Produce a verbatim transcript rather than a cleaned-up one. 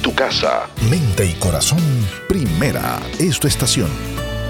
tu casa. Mente y corazón, primera es tu estación.